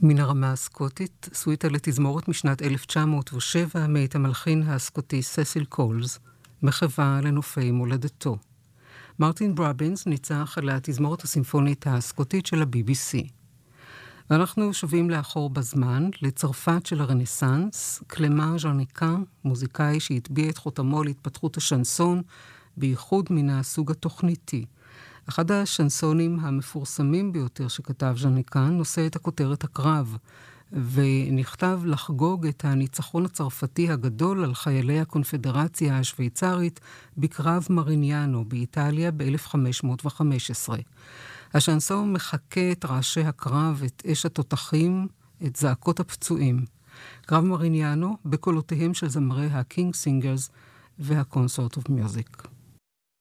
מן הרמה הסקוטית, סוויטה לתזמורת משנת 1907 מאת המלחין הסקוטי ססיל קולס, מחווה לנופי מולדתו. מרטין ברבינס ניצח על התזמורת הסימפונית הסקוטית של ה-BBC. ואנחנו שווים לאחור בזמן, לצרפת של הרנסנס, קלמה ז'רניקן, מוזיקאי שהטביע את חותמו להתפתחות השנסון, בייחוד מן הסוג התוכניתי. אחד השנסונים המפורסמים ביותר שכתב ז'רניקן נושא את הכותרת הקרב, ונכתב לחגוג את הניצחון הצרפתי הגדול על חיילי הקונפדרציה השוויצרית בקרב מריניאנו באיטליה ב-1515. השנסון מחכה את רעשי הקרב, את אש התותחים, את זעקות הפצועים. קרב מריניאנו בקולותיהם של זמרי הקינג סינגרס והקונסורט אוף מיוזיק.